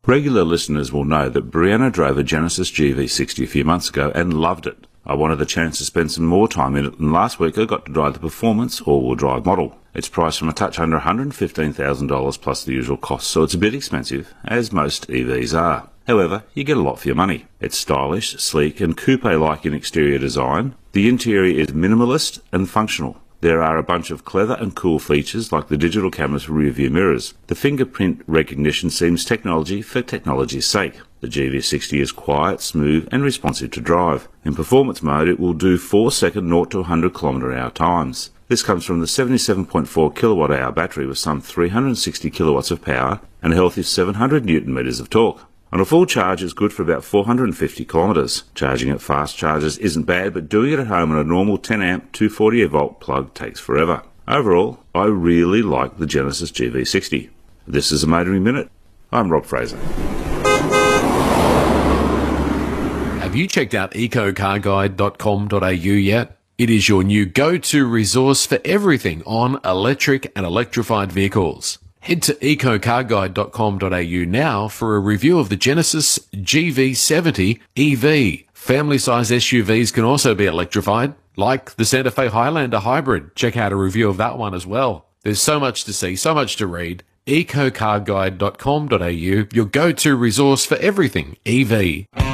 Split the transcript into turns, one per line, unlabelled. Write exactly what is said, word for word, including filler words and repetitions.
Regular listeners will know that Brianna drove a Genesis G V sixty a few months ago and loved it. I wanted the chance to spend some more time in it, and last week I got to drive the Performance all-wheel drive model. It's priced from a touch under one hundred fifteen thousand dollars plus the usual costs, so it's a bit expensive, as most E Vs are. However, you get a lot for your money. It's stylish, sleek and coupe-like in exterior design. The interior is minimalist and functional. There are a bunch of clever and cool features like the digital cameras for rear-view mirrors. The fingerprint recognition seems technology for technology's sake. The G V sixty is quiet, smooth and responsive to drive. In performance mode it will do four second zero to one hundred kilometre hour times. This comes from the seventy-seven point four kilowatt hour battery with some three hundred sixty kilowatts of power and a healthy seven hundred newton metres of torque. On a full charge it's good for about four hundred fifty kilometres. Charging at fast chargers isn't bad, but doing it at home on a normal ten amp two hundred forty volt plug takes forever. Overall, I really like the Genesis G V sixty. This is a Motoring Minute. I'm Rob Fraser.
Have you checked out eco car guide dot com dot a u yet? It is your new go-to resource for everything on electric and electrified vehicles. Head to eco car guide dot com dot a u now for a review of the Genesis G V seventy E V. Family-size S U Vs can also be electrified, like the Santa Fe Highlander Hybrid. Check out a review of that one as well. There's so much to see, so much to read. eco car guide dot com dot a u, your go-to resource for everything E V.